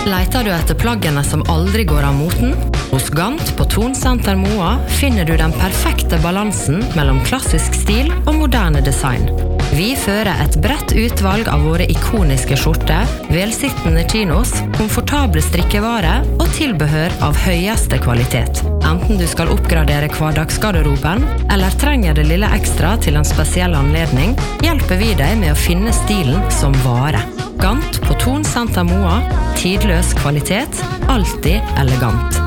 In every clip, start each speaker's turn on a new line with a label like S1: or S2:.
S1: Leiter du etter plaggene som aldri går av moten? Hos Gant på Tonsenter Moa finner du den perfekte balansen mellom klassisk stil og moderne design. Vi fører et bredt utvalg av våre ikoniske skjorter, velsittende chinos, komfortable strikkevare og tilbehør av høyeste kvalitet. Enten du skal oppgradere hverdagsgarderoben, eller trenger det lille ekstra til en spesiell anledning, hjelper vi deg med å finne stilen som varer. Gant på Tonsenter Moa, tidløs kvalitet, alltid elegant.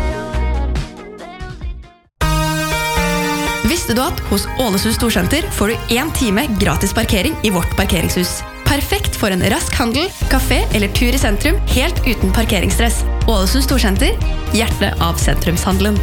S2: Visste du at hos Ålesund Storsenter får du 1 time gratis parkering i vårt parkeringshus? Perfekt for en rask handel, kafé eller tur i sentrum, helt uten parkeringsstress. Ålesund Storsenter, hjertet av sentrumshandelen.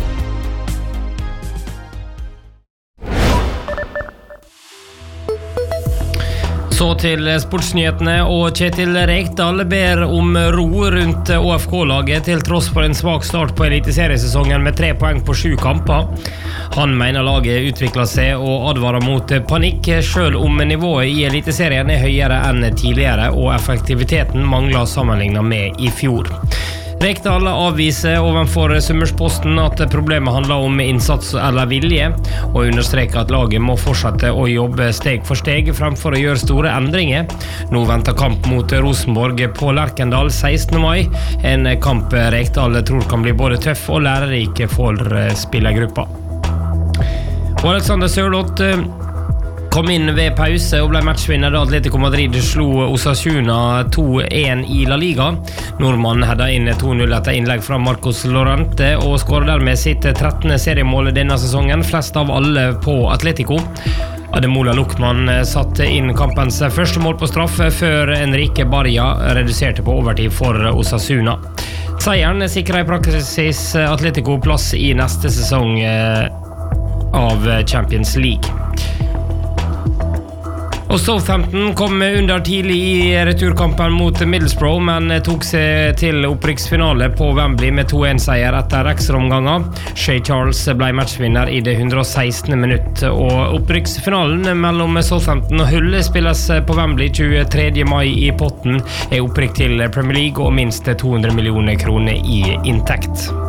S3: Så til sportsnyhetene, og Kjetil Rekdal ber om ro rundt ÅFK-laget til tross for en svak start på eliteseriesesongen med 3 poeng på 7 kamper. Han mener laget utvikler seg og advarer mot panikk, selv om nivået i eliteserien er høyere enn tidligere og effektiviteten mangler sammenlignet med i fjor. Rekdal avviser ovenfor Summersposten at problemet handler om innsats eller vilje, og understreker at laget må fortsette å jobbe steg for steg fremfor å gjøre store endringer. Nå venter kamp mot Rosenborg på Lerkendal 16. mai, en kamp Rekdal tror kan bli både tøff og lærerik for spillergruppa. Og Alexander Sørloth kom inn ved pause og ble matchvinner da Atletico Madrid slo Osasuna 2-1 i La Liga. Nordmannen hadde inn 2-0 etter innlegg fra Marcos Llorente og skåret dermed sitt 13. seriemål denne sesongen, flest av alle på Atletico. Ademola Luqman satte inn kampens første mål på straff før Enrique Barria reduserte på overtid for Osasuna. Seieren sikrer i praksis Atletico plass i neste sesong av Champions League. Og Southampton kom under tidlig i returkampen mot Middlesbrough, men tok seg til opprykksfinale på Wembley med 2-1-seier etter ekstraomganger. Shay Charles ble matchvinner i det 116. minutt, og opprykksfinalen mellom Southampton og Hull spilles på Wembley 23. mai i potten, er opprykk til Premier League og minst 200 millioner kroner i inntekt.